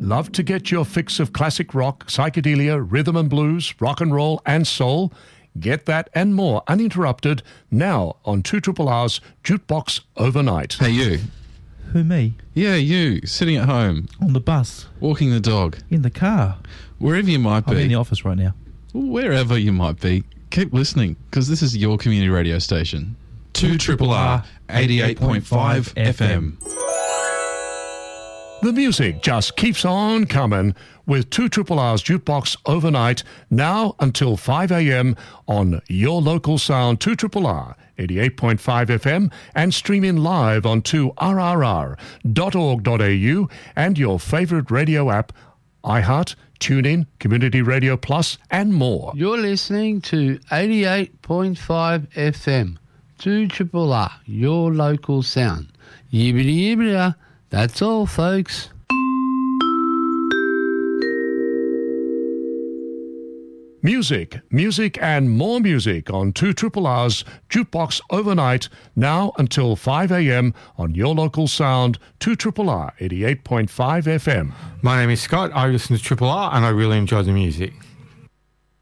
Love to get your fix of classic rock, psychedelia, rhythm and blues, rock and roll and soul? Get that and more uninterrupted now on 2RR's Jukebox Overnight. Hey, you. Who, me? Yeah, you. Sitting at home. On the bus. Walking the dog. In the car. Wherever you might be. I'm in the office right now. Wherever you might be. Keep listening, because this is your community radio station. 2RRR 88.5 FM. The music just keeps on coming with 2RR's Jukebox Overnight, now until 5 a.m. on your local sound 2RRR 88.5 FM and streaming live on 2rrr.org.au and your favourite radio app, iHeart, TuneIn, Community Radio Plus and more. You're listening to 88.5 FM, 2RRR, your local sound. Yibbity yibbity. That's all, folks. Music and more music on 2RR's Jukebox Overnight, now until 5 a.m. on your local sound 2RRR 88.5 FM. My name is Scott. I listen to Triple R and I really enjoy the music.